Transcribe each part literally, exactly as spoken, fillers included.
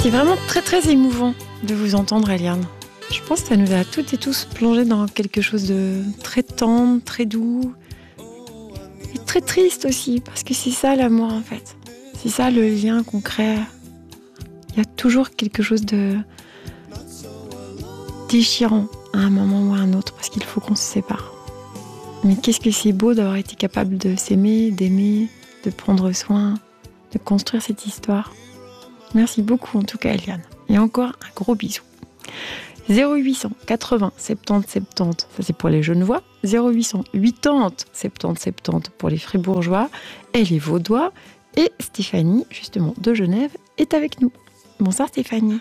C'est vraiment très très émouvant de vous entendre, Eliane. Je pense que ça nous a toutes et tous plongé dans quelque chose de très tendre, très doux et très triste aussi, parce que c'est ça l'amour en fait. C'est ça le lien qu'on crée. Il y a toujours quelque chose de déchirant à un moment ou à un autre, parce qu'il faut qu'on se sépare. Mais qu'est-ce que c'est beau d'avoir été capable de s'aimer, d'aimer, de prendre soin, de construire cette histoire. Merci beaucoup en tout cas, Eliane. Et encore un gros bisou. zéro huit cent quatre-vingts soixante-dix soixante-dix, ça c'est pour les Genevois. zéro huit cent quatre-vingts soixante-dix soixante-dix pour les Fribourgeois et les Vaudois. Et Stéphanie, justement, de Genève, est avec nous. Bonsoir Stéphanie.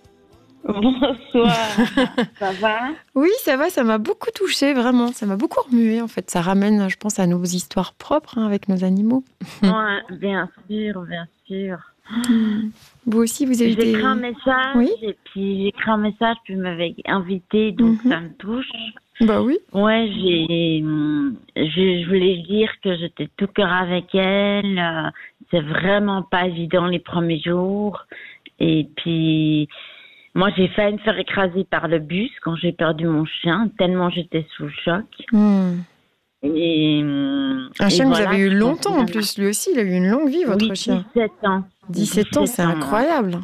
Bonsoir, ça va? Oui, ça va, ça m'a beaucoup touchée, vraiment. Ça m'a beaucoup remué, en fait. Ça ramène, je pense, à nos histoires propres hein, avec nos animaux. Ouais, bien sûr, bien sûr. Vous aussi, vous avez J'ai été... écrit un message, oui et puis j'ai écrit un message, puis vous m'avez invité, donc mm-hmm. ça me touche. Bah oui. Ouais, j'ai, je, je voulais dire que j'étais tout cœur avec elle. Euh, c'est vraiment pas évident les premiers jours. Et puis, moi, j'ai failli me faire écraser par le bus quand j'ai perdu mon chien, tellement j'étais sous le choc. Mm. Et, un chien et que voilà, vous avez eu longtemps en vraiment... plus, lui aussi, il a eu une longue vie, votre oui, chien. dix-sept ans. dix-sept ans, c'est ans, incroyable.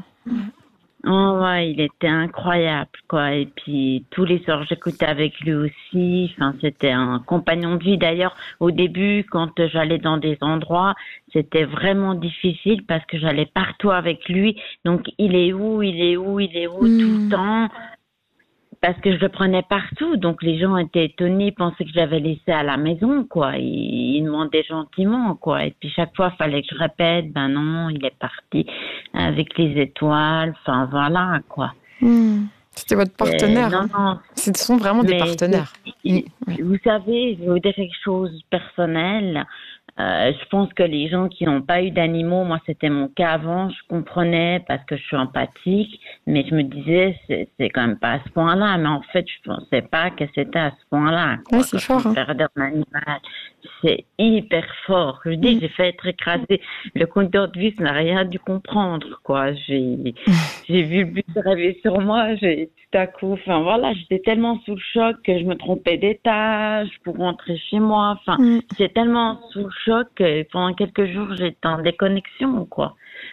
Oh ouais, il était incroyable, quoi. Et puis, tous les soirs, j'écoutais avec lui aussi. Enfin, c'était un compagnon de vie. D'ailleurs, au début, quand j'allais dans des endroits, c'était vraiment difficile parce que j'allais partout avec lui. Donc, il est où, il est où, il est où, mmh. tout le temps. Parce que je le prenais partout. Donc, les gens étaient étonnés, pensaient que je l'avais laissé à la maison, quoi. Ils, ils demandaient gentiment, quoi. Et puis, chaque fois, il fallait que je répète, ben non, il est parti avec les étoiles. Enfin, voilà, quoi. Mmh. C'était votre partenaire. Euh, non, non. Ce sont vraiment des partenaires. Mmh. Vous savez, je vais vous dire quelque chose de personnel. Euh, je pense que les gens qui n'ont pas eu d'animaux, moi c'était mon cas avant, je comprenais parce que je suis empathique, mais je me disais c'est, c'est quand même pas à ce point-là. Mais en fait, je pensais pas que c'était à ce point-là. Oui, c'est fort. Hein. Perdre un animal, c'est hyper fort. Je dis, mmh. j'ai fait être écrasée. Le conducteur de bus n'a rien dû comprendre, quoi. J'ai, j'ai vu le bus rêver sur moi. J'ai tout à coup, enfin voilà, j'étais tellement sous le choc que je me trompais d'étage pour rentrer chez moi. Enfin, mmh. j'étais tellement sous le choc que pendant quelques jours j'étais en déconnexion, quoi.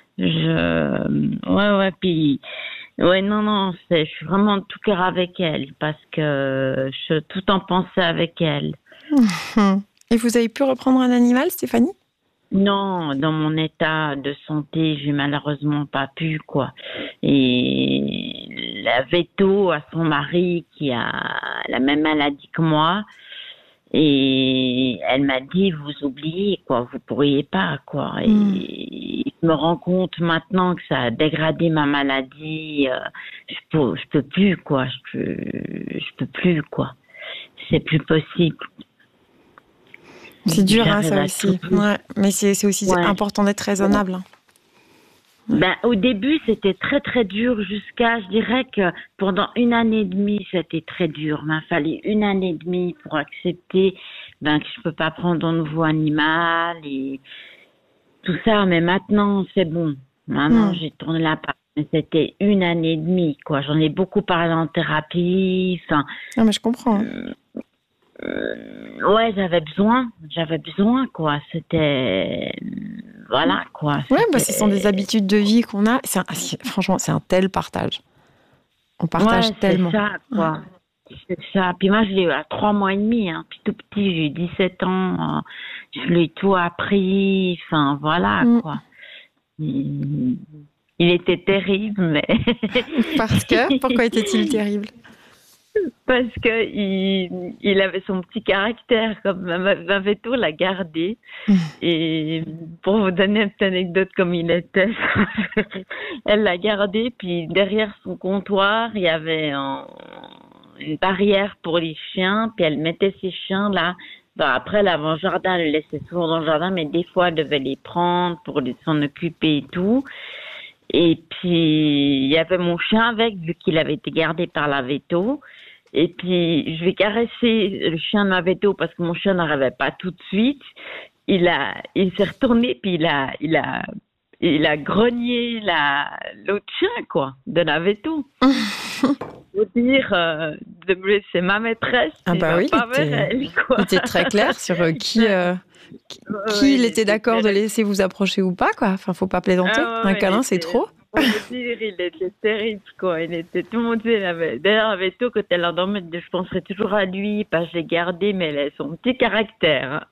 Je, ouais, ouais, puis, ouais, non, non, c'est, je suis vraiment de tout cœur avec elle parce que je tout en pensais avec elle. Mmh. Et vous avez pu reprendre un animal, Stéphanie? Non, dans mon état de santé, j'ai malheureusement pas pu, quoi. Et la veto à son mari qui a la même maladie que moi, et elle m'a dit, vous oubliez, quoi, vous pourriez pas, quoi. Et mm. je me rends compte maintenant que ça a dégradé ma maladie, euh, je peux, je peux plus, quoi, je peux, je peux plus, quoi. C'est plus possible. C'est dur, hein, ça aussi. Ouais. Mais c'est, c'est aussi ouais. important d'être raisonnable. Ouais. Ben, au début, c'était très, très dur jusqu'à, je dirais que pendant une année et demie, c'était très dur. Il m'a fallu une année et demie pour accepter ben, que je peux pas prendre un nouveau animal et tout ça. Mais maintenant, c'est bon. Maintenant, mmh. j'ai tourné la page. Mais c'était une année et demie, quoi. J'en ai beaucoup parlé en thérapie. Enfin. Ah, mais je comprends. Euh, Euh, ouais, j'avais besoin, j'avais besoin, quoi. C'était, voilà, quoi. Ouais, bah, ce sont des habitudes de vie qu'on a. C'est un, franchement, c'est un tel partage. On partage ouais, tellement. C'est ça, quoi. Ouais. C'est ça. Puis moi, je l'ai eu à trois mois et demi, hein. Puis tout petit, j'ai eu dix-sept ans. Je lui ai tout appris. Enfin, voilà, mm. quoi. Il, il était terrible, mais. Parce que? Pourquoi était-il terrible? Parce que il, il avait son petit caractère, comme ma, ma veto l'a gardé. Mmh. Et pour vous donner une petite anecdote comme il était, elle l'a gardé, puis derrière son comptoir, il y avait un, une barrière pour les chiens, puis elle mettait ses chiens là. Bon, après, l'avant-jardin, elle le laissait souvent dans le jardin, mais des fois, elle devait les prendre pour les, s'en occuper et tout. Et puis, il y avait mon chien avec, vu qu'il avait été gardé par la veto. Et puis, je vais caresser le chien de ma veto parce que mon chien n'arrivait pas tout de suite. Il a, il s'est retourné, puis il a, il a, il a grogné la, l'autre chien, quoi, de la veto. Je veux dire, euh, de me laisser ma maîtresse, Ah il bah va oui, pas il était, vers elle, quoi. il était très clair sur euh, qui, euh, qui, Ouais, qui ouais, il il était était d'accord de terrible. laisser vous approcher ou pas, quoi. Enfin, faut pas plaisanter. Ah Un ouais, ouais, il câlin, c'est était, trop. pour vous dire, il était terrible, quoi. Il était, tout le monde disait, il avait, d'ailleurs, avec tout, quand elle endormait, je penserais toujours à lui, parce que je l'ai gardé, mais elle a son petit caractère.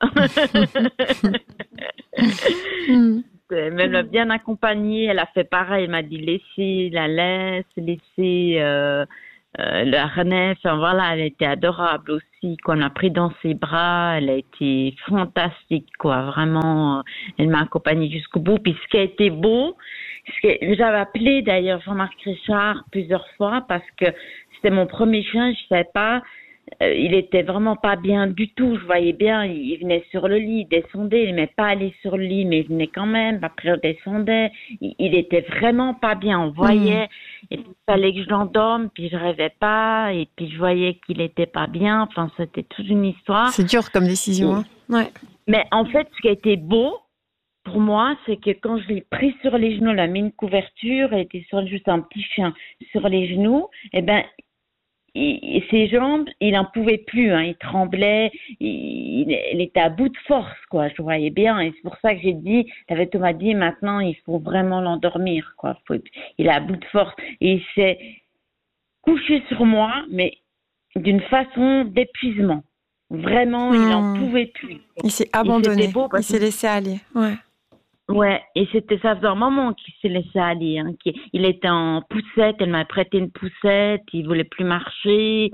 Hmm. Mais elle m'a bien accompagnée, elle a fait pareil, elle m'a dit laissez la laisse, laissez euh, euh, le harnais, enfin voilà, elle était adorable aussi, qu'on a pris dans ses bras, elle a été fantastique, quoi, vraiment, euh, elle m'a accompagnée jusqu'au bout, puis ce qui a été beau, ce que j'avais appelé d'ailleurs Jean-Marc Richard plusieurs fois, parce que c'était mon premier chien, je savais pas, euh, il était vraiment pas bien du tout. Je voyais bien, il, il venait sur le lit, il descendait, il n'aimait pas aller sur le lit, mais il venait quand même. Après, il descendait. Il, il était vraiment pas bien. On voyait. Et puis, il fallait que je l'endorme, puis je rêvais pas. Et puis, je voyais qu'il était pas bien. Enfin, c'était toute une histoire. C'est dur comme décision, hein. Ouais. Mais en fait, ce qui a été beau pour moi, c'est que quand je l'ai pris sur les genoux, elle a mis une couverture, elle était sur juste un petit chien sur les genoux, et ben et ses jambes, il n'en pouvait plus, hein, il tremblait, il, il était à bout de force, quoi. Je voyais bien, et c'est pour ça que j'ai dit, la veto m'a dit, maintenant, il faut vraiment l'endormir, quoi. Faut, il est à bout de force, et il s'est couché sur moi, mais d'une façon d'épuisement. Vraiment, mmh. il n'en pouvait plus. Il s'est abandonné, beau il s'est laissé aller, ouais. Ouais, et c'était ça faisait un moment qu'il s'est laissé aller. Hein, qu'il, il était en poussette, elle m'a prêté une poussette, il voulait plus marcher.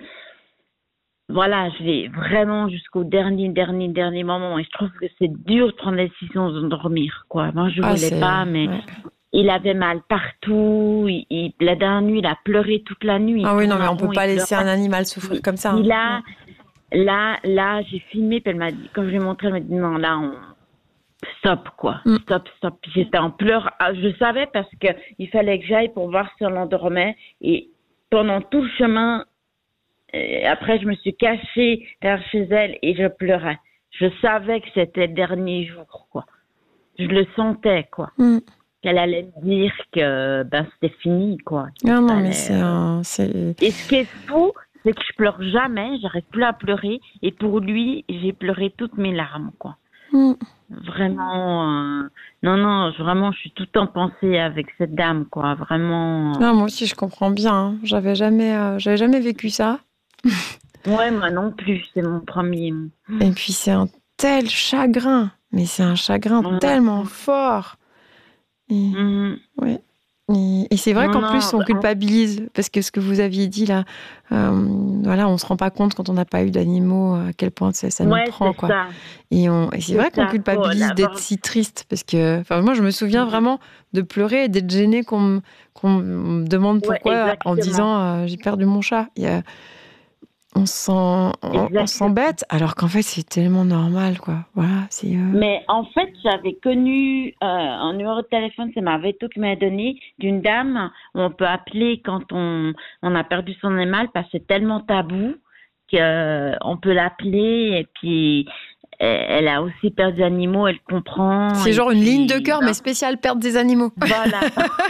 Voilà, je l'ai vraiment jusqu'au dernier, dernier, dernier moment. Et je trouve que c'est dur de prendre la décision de dormir, quoi. Moi, je ah, voulais c'est... pas, mais ouais. il avait mal partout. Il, il, la dernière nuit, il a pleuré toute la nuit. Ah oui, non, mais on peut pas laisser un animal souffrir il, comme ça. Il hein. a, là, là, j'ai filmé, puis elle m'a dit, quand je lui ai montré, elle m'a dit, non, là, on... Stop, quoi. Mm. Stop, stop. J'étais en pleurs. Je savais parce que il fallait que j'aille pour voir si on l'endormait. Et pendant tout le chemin, euh, après, je me suis cachée derrière chez elle et je pleurais. Je savais que c'était le dernier jour, quoi. Je le sentais, quoi. Mm. Qu'elle allait me dire que ben, c'était fini, quoi. Non, non, fallait, mais c'est, un, c'est... Et ce qui est fou, c'est que je pleure jamais. J'arrive plus à pleurer. Et pour lui, j'ai pleuré toutes mes larmes, quoi. Mm. Vraiment, euh, non, non, vraiment, je suis tout le temps pensée avec cette dame, quoi, vraiment. Non, moi aussi, je comprends bien. Hein. J'avais jamais, euh, j'avais jamais vécu ça. Ouais, moi non plus, c'est mon premier. Et puis c'est un tel chagrin, mais c'est un chagrin ouais. tellement fort. Et, mm-hmm. ouais. Et, et c'est vrai non, qu'en non, plus, on culpabilise, parce que ce que vous aviez dit là, euh, voilà, on ne se rend pas compte quand on n'a pas eu d'animaux, à quel point ça, ça ouais, nous prend. Quoi. Ça. Et, on, et c'est, c'est vrai ça. qu'on culpabilise oh, d'être si triste, parce que moi, je me souviens mmh. vraiment de pleurer et d'être gênée qu'on me, qu'on me demande pourquoi ouais, en disant euh, j'ai perdu mon chat. Il y a, on, s'en, on, on s'embête, alors qu'en fait, c'est tellement normal, quoi. Voilà, c'est, euh... Mais en fait, j'avais connu euh, un numéro de téléphone, c'est ma veto qui m'a donné, d'une dame où on peut appeler quand on, on a perdu son animal, parce que c'est tellement tabou qu'on euh, peut l'appeler, et puis elle a aussi perdu des animaux, elle comprend. C'est genre une puis, ligne de cœur, ben... mais spéciale perte des animaux. Voilà.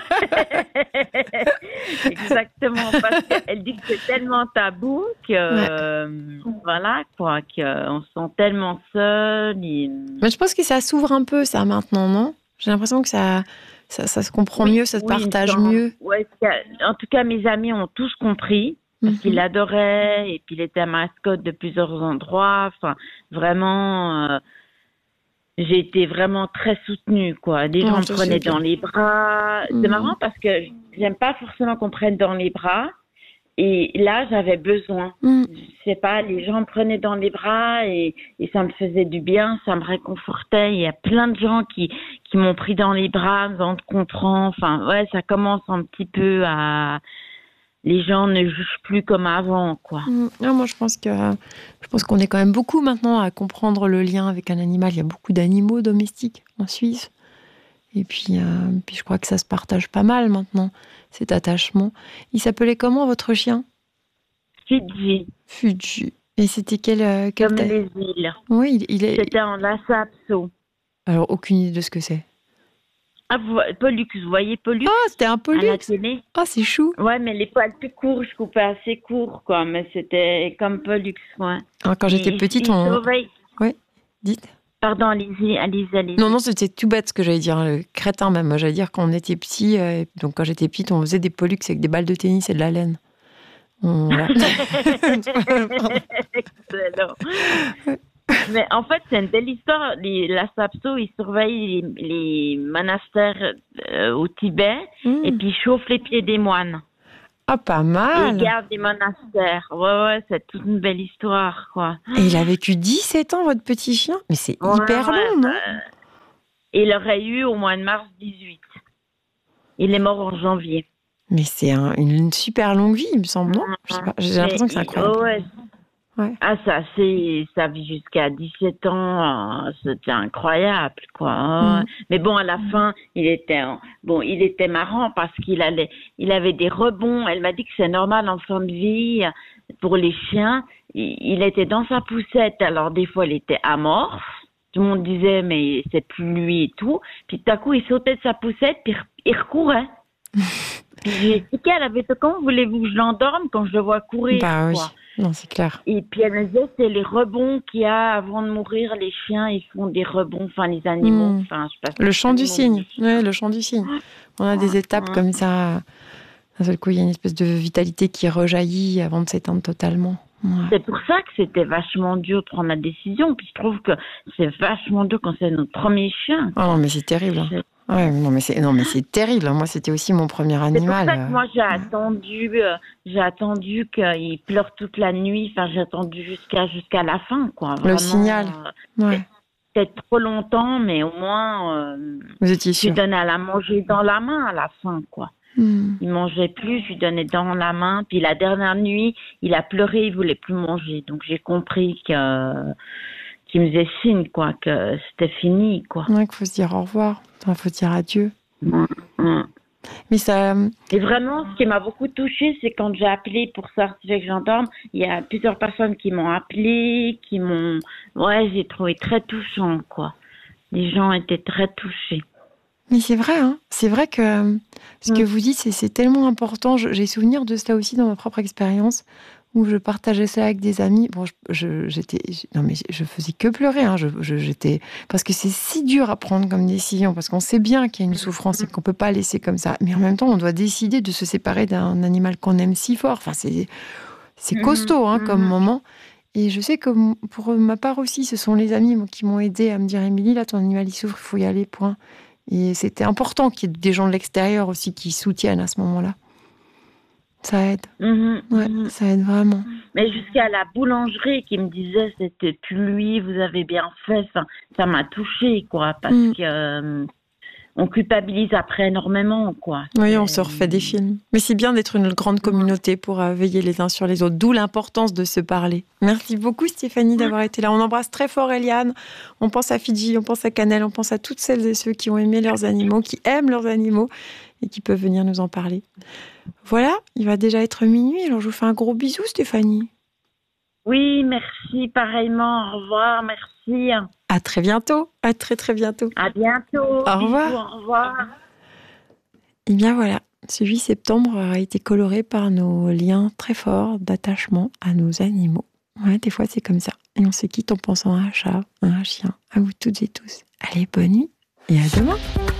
Exactement, parce qu'elle dit que c'est tellement tabou que, ouais. euh, voilà, quoi, qu'on se sent tellement seul. Et... Mais je pense que ça s'ouvre un peu, ça, maintenant, non ? J'ai l'impression que ça, ça, ça se comprend oui, mieux, ça se oui, partage genre, mieux. Ouais, en tout cas, mes amis ont tous compris. Parce mm-hmm. qu'il l'adorait, et puis il était mascotte de plusieurs endroits. Enfin, vraiment, euh, j'ai été vraiment très soutenue, quoi. Les gens oh, me prenaient dans les bras. Mm-hmm. C'est marrant parce que j'aime pas forcément qu'on prenne dans les bras. Et là, j'avais besoin. Mm. Je sais pas, les gens me prenaient dans les bras et, et ça me faisait du bien, ça me réconfortait. Il y a plein de gens qui, qui m'ont pris dans les bras, en te comprend. Enfin, ouais, ça commence un petit peu à... Les gens ne jugent plus comme avant, quoi. Mmh. Non, moi, je pense que je pense qu'on est quand même beaucoup maintenant à comprendre le lien avec un animal. Il y a beaucoup d'animaux domestiques en Suisse. Et puis, euh, puis je crois que ça se partage pas mal maintenant, cet attachement. Il s'appelait comment, votre chien ? Fudji. Fudji. Et c'était quel, euh, quel Comme ta... les îles. Oui, il, il est... C'était en Lhasa Apso. Alors, aucune idée de ce que c'est. Ah, vous, Pollux, vous voyez Pollux? Ah, c'était un Pollux. À la télé. Ah, c'est chou. Ouais, mais les poils plus courts, je coupais assez court, quoi. Mais c'était comme Pollux, ouais. Alors, quand j'étais Il- petite, il on... surveille- Ouais, dites. Pardon, allez-y, allez-y, allez-y. Non, non, c'était tout bête ce que j'allais dire, le crétin même. Moi, j'allais dire quand on était petit, euh, donc quand j'étais petite, on faisait des Pollux avec des balles de tennis et de la laine. On- Voilà. Excellent. Mais en fait, c'est une belle histoire. Les, la SAPSO, ils surveillent les, les monastères euh, au Tibet Mmh. et puis ils chauffent les pieds des moines. Ah, pas Et mal. ils gardent des monastères. Ouais, ouais, c'est toute une belle histoire, quoi. Et il a vécu dix-sept ans, votre petit chien. Mais c'est Ouais, hyper ouais, long, non? euh, il aurait eu au mois de mars dix-huit. Il est mort en janvier. Mais c'est un- une super longue vie, il me semble, non? Je sais pas, j'ai l'impression que c'est Mais, incroyable. ouais. Ouais. Ah, ça, c'est, ça vit jusqu'à dix-sept ans, euh, c'était incroyable, quoi. Mm. Mais bon, à la fin, il était, bon, il était marrant parce qu'il allait, il avait des rebonds. Elle m'a dit que c'est normal en fin de vie pour les chiens. Il, il était dans sa poussette, alors des fois, il était amorphe. Tout le monde disait, mais c'est plus lui et tout. Puis tout à coup, il sautait de sa poussette, puis il recourait. J'ai expliqué, elle avait dit, comment voulez-vous que je l'endorme quand je le vois courir, Bah oui, quoi. non, c'est clair. Et puis elle me disait, c'est les rebonds qu'il y a avant de mourir. Les chiens, ils font des rebonds, enfin les animaux. Mm. Enfin, je sais pas, Le chant du animaux, cygne, mais- ouais, le chant du cygne. On a des étapes Ouais. comme ça. D'un seul coup, il y a une espèce de vitalité qui rejaillit avant de s'éteindre totalement. Ouais. C'est pour ça que c'était vachement dur de prendre la décision. Puis je trouve que c'est vachement dur quand c'est notre premier chien. Ah non, mais c'est terrible. hein. C'est- Ouais, non, mais c'est non, mais c'est terrible. Moi, c'était aussi mon premier C'est pour animal. ça que euh. moi j'ai attendu, euh, j'ai attendu qu'il pleure toute la nuit. Enfin, j'ai attendu jusqu'à jusqu'à la fin, quoi. Le Vraiment, signal. euh, Ouais. peut-être trop longtemps, mais au moins, euh, Vous étiez je lui sûr. donnais à la manger dans la main à la fin, quoi. Mm. Il mangeait plus, je lui donnais dans la main. Puis la dernière nuit, il a pleuré, il voulait plus manger. Donc j'ai compris que qu'il me faisait signe, quoi, que c'était fini, quoi. Ouais, qu'il faut se dire au revoir. Enfin, faut se dire adieu. Mm, mm. Mais ça. Et vraiment, ce qui m'a beaucoup touchée, c'est quand j'ai appelé pour certifier que j'endorme, il y a plusieurs personnes qui m'ont appelé, qui m'ont... Ouais, j'ai trouvé très touchant, quoi. Les gens étaient très touchés. Mais c'est vrai, hein. C'est vrai que euh, ce que Mm. vous dites, c'est, c'est tellement important. Je- j'ai souvenir de cela aussi dans ma propre expérience, où je partageais ça avec des amis. Bon, je, je- j'étais, je- non mais je faisais que pleurer. Hein. Je, je- j'étais parce que c'est si dur à prendre comme décision, parce qu'on sait bien qu'il y a une souffrance et qu'on peut pas laisser comme ça. Mais en même temps, on doit décider de se séparer d'un animal qu'on aime si fort. Enfin, c'est, c'est Mhm, costaud, hein, comme mhm. moment. Et je sais que m- pour ma part aussi, ce sont les amis moi, qui m'ont aidé à me dire, Émilie, là, ton animal il souffre, il faut y aller, point. Et c'était important qu'il y ait des gens de l'extérieur aussi qui soutiennent à ce moment-là. Ça aide. Mhm, Ouais, mhm. ça aide vraiment. Mais jusqu'à la boulangerie qui me disait c'était plus lui, vous avez bien fait. Enfin, ça m'a touchée, quoi, parce Mm. que euh, on culpabilise après énormément, quoi. Oui, on C'est- se refait des films. Mais c'est bien d'être une grande communauté pour euh, veiller les uns sur les autres, d'où l'importance de se parler. Merci beaucoup Stéphanie d'avoir été là. On embrasse très fort Eliane. On pense à Fidji, on pense à Canel, on pense à toutes celles et ceux qui ont aimé leurs animaux, qui aiment leurs animaux et qui peuvent venir nous en parler. Voilà, il va déjà être minuit, alors je vous fais un gros bisou Stéphanie. Oui, merci, pareillement. Au revoir, merci. À très bientôt, à très très bientôt. À bientôt. Au revoir. Bisous, au revoir. Et bien voilà, ce huit septembre a été coloré par nos liens très forts d'attachement à nos animaux. Ouais, des fois c'est comme ça. Et on se quitte en pensant à un chat, à un chien, à vous toutes et tous. Allez, bonne nuit et à demain.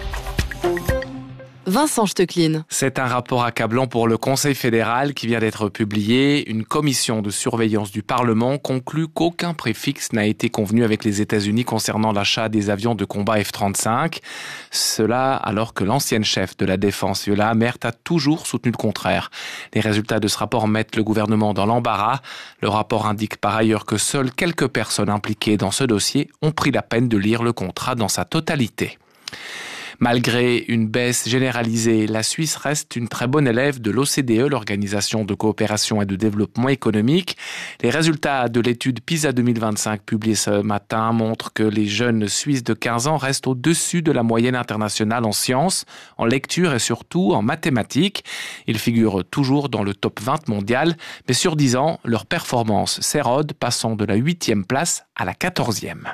Vincent Stecklin. C'est un rapport accablant pour le Conseil fédéral qui vient d'être publié. Une commission de surveillance du Parlement conclut qu'aucun préfixe n'a été convenu avec les États-Unis concernant l'achat des avions de combat F trente-cinq. Cela alors que l'ancienne chef de la défense, Viola Amert, a toujours soutenu le contraire. Les résultats de ce rapport mettent le gouvernement dans l'embarras. Le rapport indique par ailleurs que seules quelques personnes impliquées dans ce dossier ont pris la peine de lire le contrat dans sa totalité. Malgré une baisse généralisée, la Suisse reste une très bonne élève de l'O C D E, l'Organisation de coopération et de développement économique. Les résultats de l'étude PISA deux mille vingt-cinq publiée ce matin montrent que les jeunes Suisses de quinze ans restent au-dessus de la moyenne internationale en sciences, en lecture et surtout en mathématiques. Ils figurent toujours dans le top vingt mondial, mais sur dix ans, leur performance s'érode, passant de la huitième place à la quatorzième.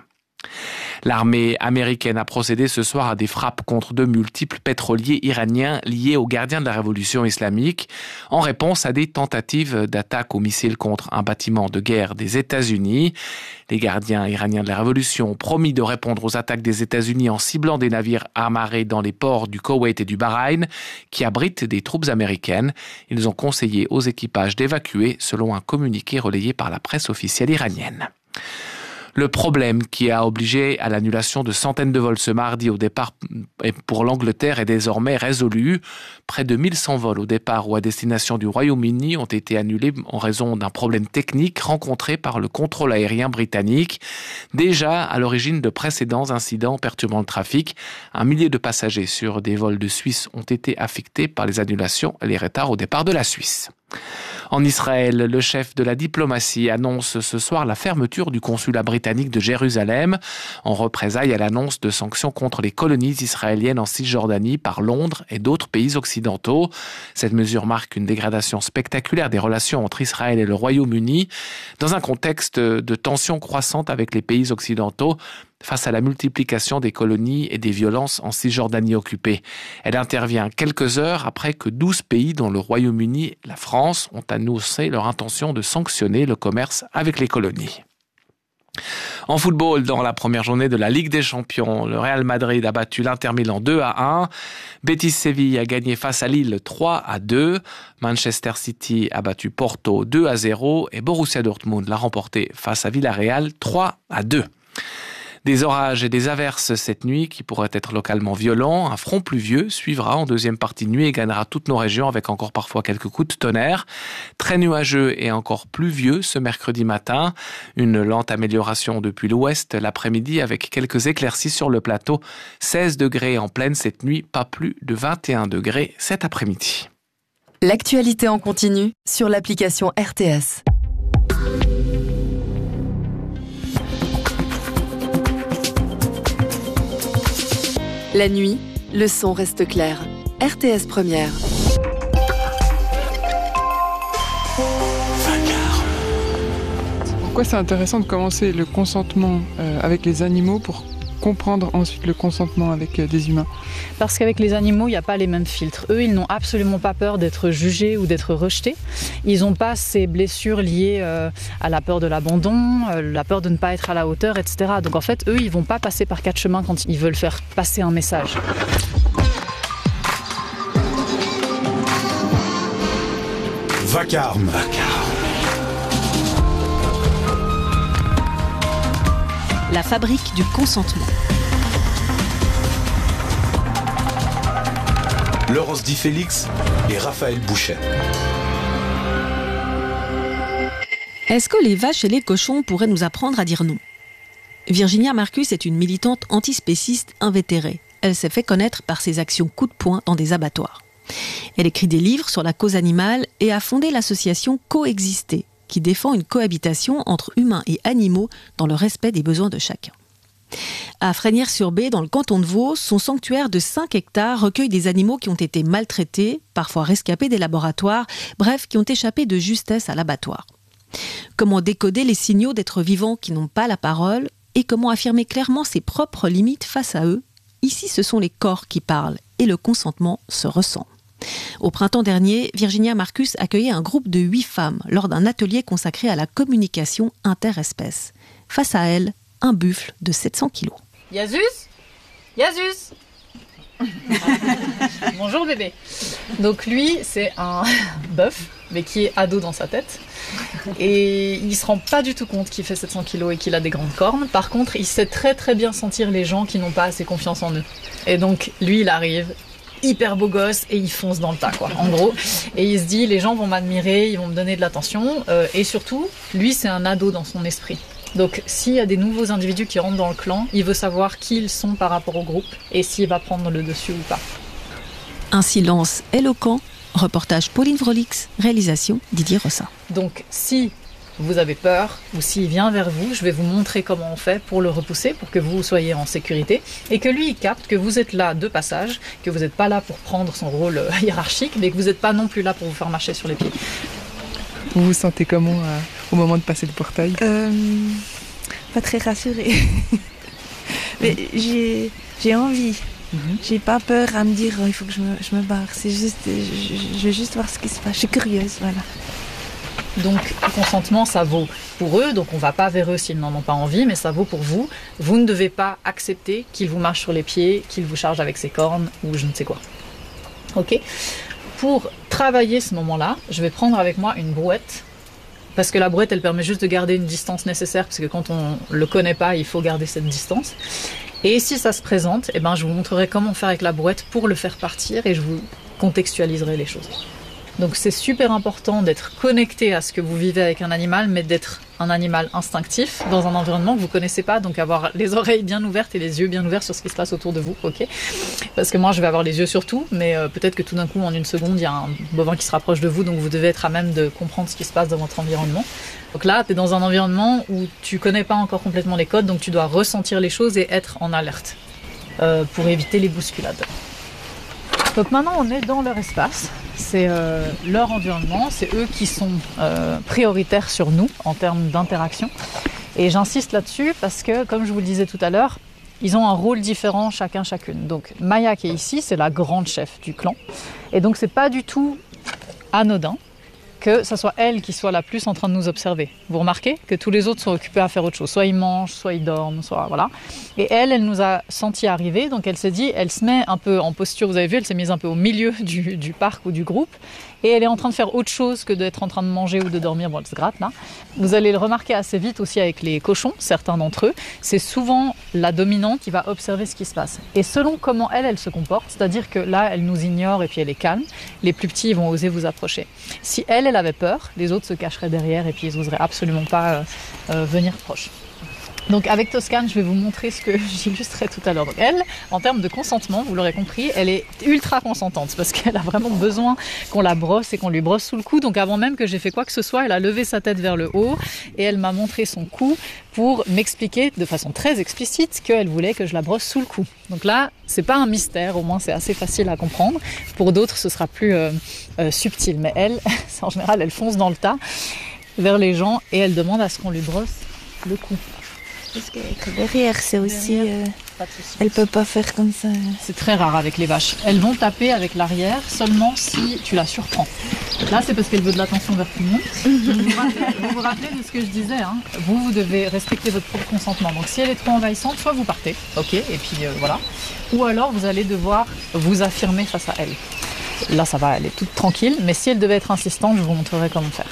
L'armée américaine a procédé ce soir à des frappes contre de multiples pétroliers iraniens liés aux gardiens de la révolution islamique, en réponse à des tentatives d'attaque aux missiles contre un bâtiment de guerre des États-Unis. Les gardiens iraniens de la révolution ont promis de répondre aux attaques des États-Unis en ciblant des navires amarrés dans les ports du Koweït et du Bahreïn, qui abritent des troupes américaines. Ils ont conseillé aux équipages d'évacuer, selon un communiqué relayé par la presse officielle iranienne. Le problème qui a obligé à l'annulation de centaines de vols ce mardi au départ pour l'Angleterre est désormais résolu. Près de mille cent vols au départ ou à destination du Royaume-Uni ont été annulés en raison d'un problème technique rencontré par le contrôle aérien britannique. Déjà à l'origine de précédents incidents perturbant le trafic, un millier de passagers sur des vols de Suisse ont été affectés par les annulations et les retards au départ de la Suisse. En Israël, le chef de la diplomatie annonce ce soir la fermeture du consulat britannique de Jérusalem en représailles à l'annonce de sanctions contre les colonies israéliennes en Cisjordanie par Londres et d'autres pays occidentaux. Cette mesure marque une dégradation spectaculaire des relations entre Israël et le Royaume-Uni dans un contexte de tensions croissantes avec les pays occidentaux face à la multiplication des colonies et des violences en Cisjordanie occupée. Elle intervient quelques heures après que douze pays, dont le Royaume-Uni et la France, ont annoncé leur intention de sanctionner le commerce avec les colonies. En football, dans la première journée de la Ligue des Champions, le Real Madrid a battu l'Inter Milan deux à un. Betis Séville a gagné face à Lille trois à deux. Manchester City a battu Porto deux à zéro et Borussia Dortmund l'a remporté face à Villarreal trois à deux. Des orages et des averses cette nuit qui pourraient être localement violents. Un front pluvieux suivra en deuxième partie de nuit et gagnera toutes nos régions avec encore parfois quelques coups de tonnerre. Très nuageux et encore pluvieux ce mercredi matin. Une lente amélioration depuis l'ouest l'après-midi avec quelques éclaircies sur le plateau. seize degrés en pleine cette nuit, pas plus de vingt et un degrés cet après-midi. L'actualité en continu sur l'application R T S. La nuit, le son reste clair. R T S Première. Pourquoi c'est intéressant de commencer le consentement euh, avec les animaux pour comprendre ensuite le consentement avec euh, des humains? Parce qu'avec les animaux, il n'y a pas les mêmes filtres. Eux, ils n'ont absolument pas peur d'être jugés ou d'être rejetés. Ils n'ont pas ces blessures liées euh, à la peur de l'abandon, euh, la peur de ne pas être à la hauteur, et cetera. Donc en fait, eux, ils ne vont pas passer par quatre chemins quand ils veulent faire passer un message. Vacarme. Vacarme. La fabrique du consentement. Laurence Di Félix et Raphaël Bouchet. Est-ce que les vaches et les cochons pourraient nous apprendre à dire non ? Virginia Marcus est une militante antispéciste invétérée. Elle s'est fait connaître par ses actions coup de poing dans des abattoirs. Elle écrit des livres sur la cause animale et a fondé l'association Coexister, qui défend une cohabitation entre humains et animaux dans le respect des besoins de chacun. À Fresnières-sur-Bée, dans le canton de Vaud, son sanctuaire de cinq hectares recueille des animaux qui ont été maltraités, parfois rescapés des laboratoires, bref, qui ont échappé de justesse à l'abattoir. Comment décoder les signaux d'êtres vivants qui n'ont pas la parole et comment affirmer clairement ses propres limites face à eux ? Ici, ce sont les corps qui parlent et le consentement se ressent. Au printemps dernier, Virginia Marcus accueillait un groupe de huit femmes lors d'un atelier consacré à la communication interespèces. Face à elle, un buffle de sept cents kilos. Yazus Yazus Bonjour bébé. Donc lui, c'est un bœuf, mais qui est ado dans sa tête. Et il se rend pas du tout compte qu'il fait sept cents kilos et qu'il a des grandes cornes. Par contre, il sait très très bien sentir les gens qui n'ont pas assez confiance en eux. Et donc, lui, il arrive hyper beau gosse et il fonce dans le tas, quoi, en gros. Et il se dit, les gens vont m'admirer, ils vont me donner de l'attention. Euh, et surtout, lui, c'est un ado dans son esprit. Donc, s'il y a des nouveaux individus qui rentrent dans le clan, il veut savoir qui ils sont par rapport au groupe et s'il va prendre le dessus ou pas. Un silence éloquent. Reportage Pauline Vrolix, réalisation Didier Rossa. Donc, si vous avez peur ou s'il vient vers vous, je vais vous montrer comment on fait pour le repousser, pour que vous soyez en sécurité et que lui, il capte que vous êtes là de passage, que vous n'êtes pas là pour prendre son rôle hiérarchique, mais que vous n'êtes pas non plus là pour vous faire marcher sur les pieds. Vous vous sentez comment euh, au moment de passer le portail ? euh, Pas très rassurée. Mais j'ai, j'ai envie. Mm-hmm. J'ai pas peur à me dire oh, il faut que je me, je me barre. C'est juste, je, je, je veux juste voir ce qui se passe. Je suis curieuse, voilà. Donc, le consentement, ça vaut pour eux. Donc, on va pas vers eux s'ils n'en ont pas envie, mais ça vaut pour vous. Vous ne devez pas accepter qu'il vous marche sur les pieds, qu'il vous charge avec ses cornes ou je ne sais quoi. Ok. Pour travailler ce moment-là, je vais prendre avec moi une brouette. Parce que la brouette, elle permet juste de garder une distance nécessaire. Parce que quand on le connaît pas, il faut garder cette distance. Et si ça se présente, eh ben, je vous montrerai comment faire avec la brouette pour le faire partir et je vous contextualiserai les choses. Donc c'est super important d'être connecté à ce que vous vivez avec un animal, mais d'être un animal instinctif dans un environnement que vous connaissez pas, donc avoir les oreilles bien ouvertes et les yeux bien ouverts sur ce qui se passe autour de vous, ok ? Parce que moi je vais avoir les yeux sur tout, mais euh, peut-être que tout d'un coup en une seconde il y a un bovin qui se rapproche de vous, donc vous devez être à même de comprendre ce qui se passe dans votre environnement. Donc là tu es dans un environnement où tu connais pas encore complètement les codes, donc tu dois ressentir les choses et être en alerte euh, pour éviter les bousculades. Donc maintenant on est dans leur espace, c'est euh, leur environnement, c'est eux qui sont euh, prioritaires sur nous en termes d'interaction. Et j'insiste là-dessus parce que, comme je vous le disais tout à l'heure, ils ont un rôle différent chacun chacune. Donc Maya qui est ici, c'est la grande chef du clan. Et donc c'est pas du tout anodin que ce soit elle qui soit la plus en train de nous observer. Vous remarquez que tous les autres sont occupés à faire autre chose. Soit ils mangent, soit ils dorment, soit voilà. Et elle, elle nous a senti arriver, donc elle s'est dit, elle se met un peu en posture, vous avez vu, elle s'est mise un peu au milieu du, du parc ou du groupe, et elle est en train de faire autre chose que d'être en train de manger ou de dormir. Bon, elle se gratte là. Vous allez le remarquer assez vite aussi avec les cochons, certains d'entre eux, c'est souvent la dominante qui va observer ce qui se passe. Et selon comment elle, elle se comporte, c'est-à-dire que là, elle nous ignore et puis elle est calme, les plus petits vont oser vous approcher. Si elle, elle avait peur, les autres se cacheraient derrière et puis ils n'oseraient absolument pas euh, euh, venir proche. Donc avec Toscane, je vais vous montrer ce que j'illustrais tout à l'heure. Donc elle, en termes de consentement, vous l'aurez compris, elle est ultra consentante parce qu'elle a vraiment besoin qu'on la brosse et qu'on lui brosse sous le cou. Donc avant même que j'ai fait quoi que ce soit, elle a levé sa tête vers le haut et elle m'a montré son cou pour m'expliquer de façon très explicite qu'elle voulait que je la brosse sous le cou. Donc là, c'est pas un mystère, au moins c'est assez facile à comprendre. Pour d'autres, ce sera plus euh, euh, subtil. Mais elle, en général, elle fonce dans le tas vers les gens et elle demande à ce qu'on lui brosse le cou. Parce que derrière, c'est aussi... Euh, elle peut pas faire comme ça. C'est très rare avec les vaches. Elles vont taper avec l'arrière seulement si tu la surprends. Là, c'est parce qu'elle veut de l'attention vers tout le monde. Vous vous rappelez, vous vous rappelez de ce que je disais, hein. Vous, vous devez respecter votre propre consentement. Donc si elle est trop envahissante, soit vous partez, ok, et puis euh, voilà. Ou alors vous allez devoir vous affirmer face à elle. Là, ça va, elle est toute tranquille. Mais si elle devait être insistante, je vous montrerai comment faire.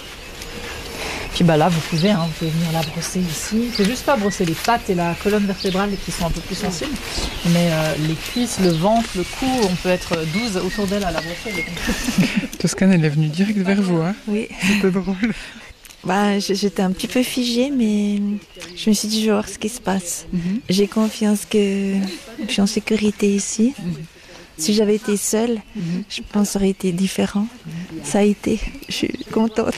Puis bah là, vous pouvez, hein, vous pouvez venir la brosser ici. C'est juste pas brosser les pattes et la colonne vertébrale qui sont un peu plus sensibles. Mais euh, les cuisses, le ventre, le cou, on peut être douze autour d'elle à la brosser. Toscane, elle est venue direct vers vous, hein. Oui. C'était drôle. Bah, j'étais un petit peu figée, mais je me suis dit, je vais voir ce qui se passe. Mm-hmm. J'ai confiance que je suis en sécurité ici. Mm-hmm. Si j'avais été seule, mm-hmm. je pense que ça aurait été différent. Mm-hmm. Ça a été. Je suis contente.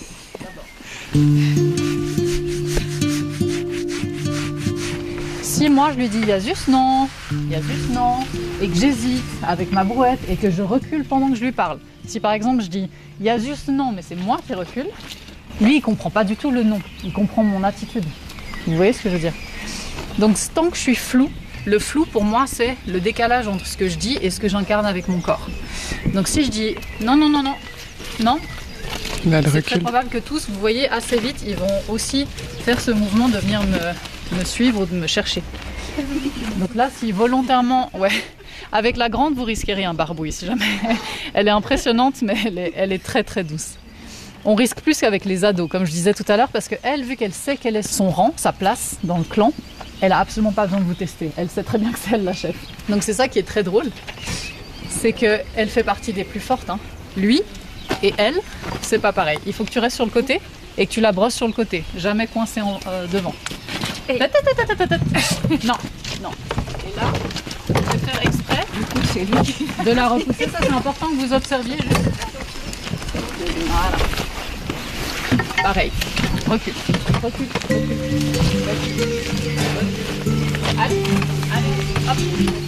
Si moi je lui dis Yasus non, Yasus non, et que j'hésite avec ma brouette et que je recule pendant que je lui parle. Si par exemple je dis Yasus non, mais c'est moi qui recule, lui il comprend pas du tout le non, il comprend mon attitude. Vous voyez ce que je veux dire? Donc tant que je suis floue, le flou pour moi c'est le décalage entre ce que je dis et ce que j'incarne avec mon corps. Donc si je dis non, non, non, non, non, là, c'est très probable que tous, vous voyez, assez vite, ils vont aussi faire ce mouvement de venir me, me suivre ou de me chercher. Donc là, si volontairement, ouais, avec la grande, vous risquez rien, Barbouille, si jamais. Elle est impressionnante, mais elle est, elle est très très douce. On risque plus qu'avec les ados, comme je disais tout à l'heure, parce qu'elle, vu qu'elle sait quel est son rang, sa place dans le clan, elle a absolument pas besoin de vous tester. Elle sait très bien que c'est elle la chef. Donc c'est ça qui est très drôle, c'est qu'elle fait partie des plus fortes. Hein. Lui et elle, c'est pas pareil. Il faut que tu restes sur le côté et que tu la brosses sur le côté, jamais coincé en, euh, devant. Et... Non, non. Et là, je vais faire exprès de la repousser. Ça, c'est important que vous observiez. Juste. Voilà. Pareil. Recule. Recule. Recule. Recule. Allez, allez, hop.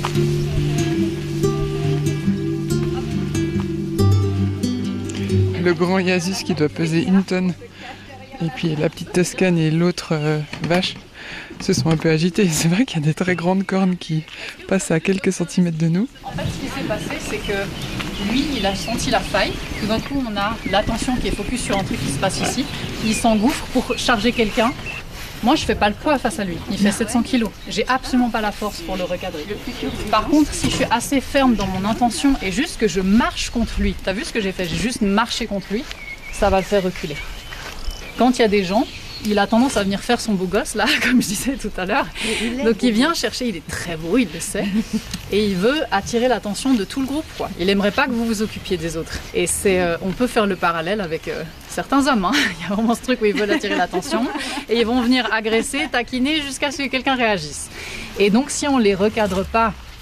Le grand Yasus qui doit peser une tonne. Et puis la petite Toscane et l'autre euh, vache se sont un peu agités. C'est vrai qu'il y a des très grandes cornes qui passent à quelques centimètres de nous. En fait, ce qui s'est passé, c'est que lui, il a senti la faille. Tout d'un coup, on a l'attention qui est focus sur un truc qui se passe ici. Il s'engouffre pour charger quelqu'un. Moi, je fais pas le poids face à lui. Il fait sept cents kilos. J'ai absolument pas la force pour le recadrer. Par contre, si je suis assez ferme dans mon intention et juste que je marche contre lui, t'as vu ce que j'ai fait? J'ai juste marché contre lui, ça va le faire reculer. Quand il y a des gens, il a tendance à venir faire son beau gosse, là, comme je disais tout à l'heure. Donc il vient chercher, il est très beau, il le sait, et il veut attirer l'attention de tout le groupe, quoi. Il aimerait pas que vous vous occupiez des autres. Et c'est, euh, on peut faire le parallèle avec euh, certains hommes, hein. Il y a vraiment ce truc où ils veulent attirer l'attention, et ils vont venir agresser, taquiner, jusqu'à ce que quelqu'un réagisse. Et donc si on les recadre pas